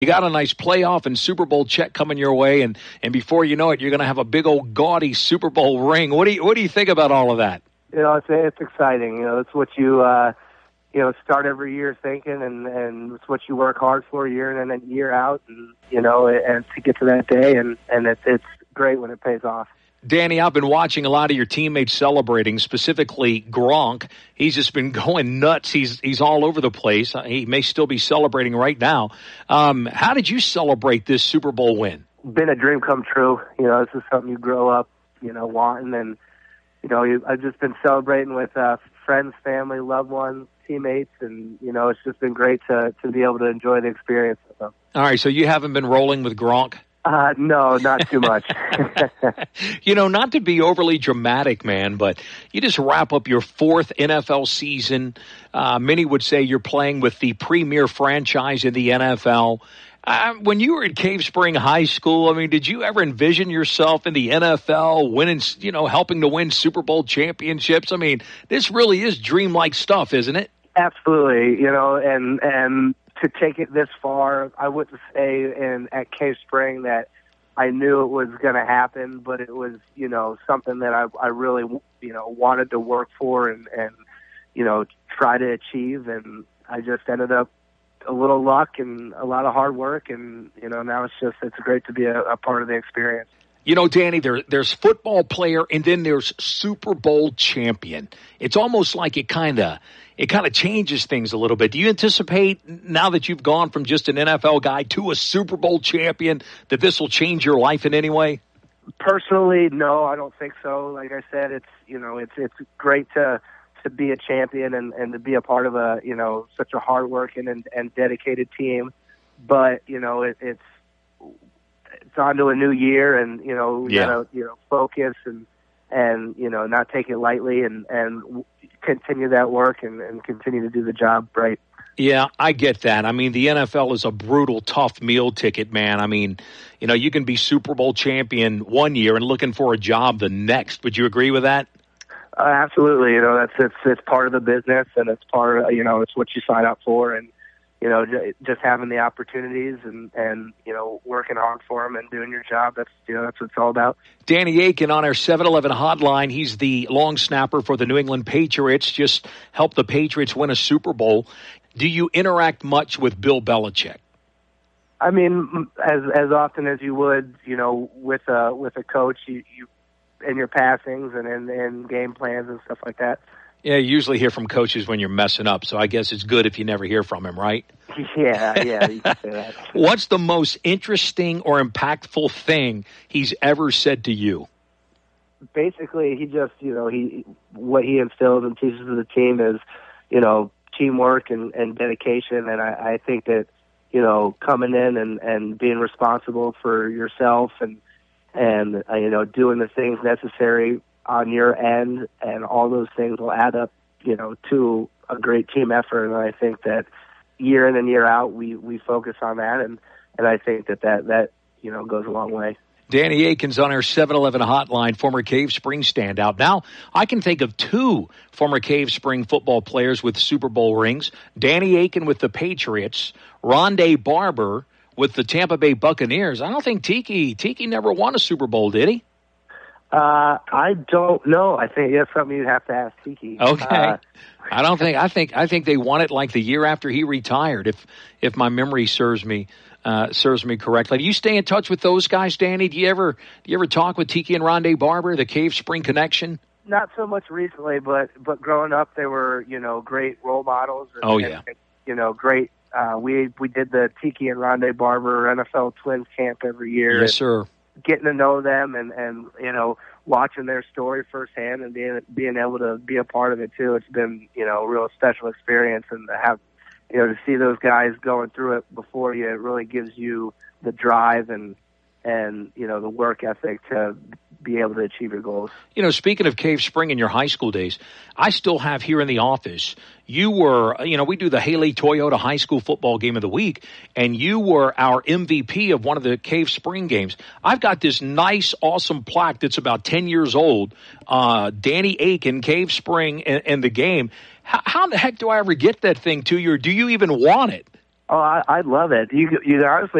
You got a nice playoff and Super Bowl check coming your way, and before you know it, you're going to have a big old gaudy Super Bowl ring. What do you think about all of that? It's exciting. It's what you start every year thinking, and it's what you work hard for year in and year out, and and to get to that day, and it's great when it pays off. Danny, I've been watching a lot of your teammates celebrating, specifically Gronk. He's just been going nuts. He's all over the place. He may still be celebrating right now. How did you celebrate this Super Bowl win? Been a dream come true. This is something you grow up, wanting, and I've just been celebrating with friends, family, loved ones, teammates, and it's just been great to be able to enjoy the experience with them. All right, so you haven't been rolling with Gronk? No, not too much. Not to be overly dramatic, man, but you just wrap up your fourth NFL season. Many would say you're playing with the premier franchise in the NFL. When you were at Cave Spring High School, did you ever envision yourself in the NFL winning, helping to win Super Bowl championships? This really is dreamlike stuff, isn't it? Absolutely, and to take it this far, I wouldn't say at Cave Spring that I knew it was going to happen, but it was, something that I really, wanted to work for and try to achieve. And I just ended up a little luck and a lot of hard work. And, now it's great to be a part of the experience. Danny, there's football player and then there's Super Bowl champion. It's almost like it kind of changes things a little bit. Do you anticipate, now that you've gone from just an NFL guy to a Super Bowl champion, that this will change your life in any way? Personally, no, I don't think so. Like I said, it's great to be a champion and to be a part of such a hardworking and dedicated team. But, it's on to a new year, and we gotta focus and not take it lightly and continue that work and continue to do the job right. Yeah, I get that. The NFL is a brutal, tough meal ticket, man. You can be Super Bowl champion one year and looking for a job the next. Would you agree with that? Absolutely. It's part of the business, and it's part of, it's what you sign up for, and just having the opportunities and working hard for them and doing your job. That's what it's all about. Danny Aiken on our 7-Eleven hotline. He's the long snapper for the New England Patriots. Just helped the Patriots win a Super Bowl. Do you interact much with Bill Belichick? As often as you would, with a coach, you in your passings and in game plans and stuff like that. Yeah, you usually hear from coaches when you're messing up, so I guess it's good if you never hear from him, right? Yeah, you can say that. What's the most interesting or impactful thing he's ever said to you? Basically, he just, what he instills and teaches to the team is, teamwork and dedication, and I think that, coming in and being responsible for yourself and doing the things necessary on your end, and all those things will add up, to a great team effort. And I think that year in and year out, we focus on that, and I think that goes a long way. Danny Aiken's on our 7-Eleven hotline, former Cave Spring standout. Now, I can think of two former Cave Spring football players with Super Bowl rings. Danny Aiken with the Patriots, Rondé Barber with the Tampa Bay Buccaneers. I don't think Tiki never won a Super Bowl, did he? I don't know. I think that's something you'd have to ask Tiki. Okay. I think they won it like the year after he retired, if my memory serves me correctly. Do you stay in touch with those guys, Danny? Do you ever talk with Tiki and Rondé Barber, the Cave Spring connection? Not so much recently, but growing up, they were great role models. And, great. We did the Tiki and Rondé Barber NFL Twins camp every year. Yes, sir. Getting to know them and watching their story firsthand and being able to be a part of it too. It's been a real special experience, and to have to see those guys going through it before you, it really gives you the drive and the work ethic to be able to achieve your goals. Speaking of Cave Spring in your high school days, I still have here in the office, you were, we do the Haley Toyota High School Football Game of the Week, and you were our MVP of one of the Cave Spring games. I've got this nice, awesome plaque that's about 10 years old, Danny Aiken, Cave Spring, and the game. How the heck do I ever get that thing to you, or do you even want it? I'd love it. You honestly